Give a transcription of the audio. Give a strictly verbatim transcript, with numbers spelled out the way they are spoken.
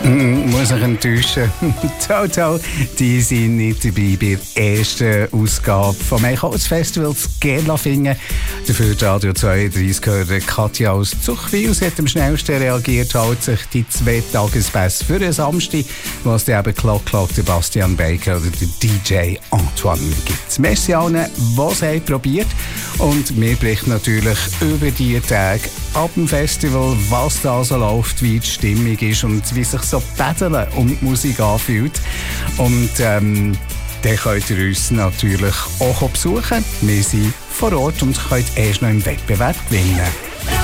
Mm, muss ich enttäuschen. Toto, die sind nicht dabei bei der ersten Ausgabe vom Eichholz-Festival zu Gerlafingen. Dafür die Radio zweiunddreißig gehört Katja aus Zuchwil. Sie hat am schnellsten reagiert, holt sich die zwei Tagespässe für den Samstag, was dann eben Clock Clock, der Bastian Baker oder der D J Antoine gibt. Merci allen, die es haben probiert. Und wir berichten natürlich über die Tage ab dem Festival, was da so läuft, wie die Stimmung ist und wie sich so Paddeln um die Musik anfühlt. Und ähm, dann könnt ihr uns natürlich auch besuchen. Wir sind vor Ort und könnt erst noch im Wettbewerb gewinnen.